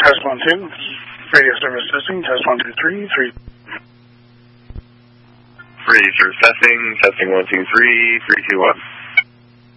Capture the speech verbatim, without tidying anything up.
Test one, two. Radio service testing. Test one, two, three, three. Radio service testing. Testing one, two, three, three, two, one.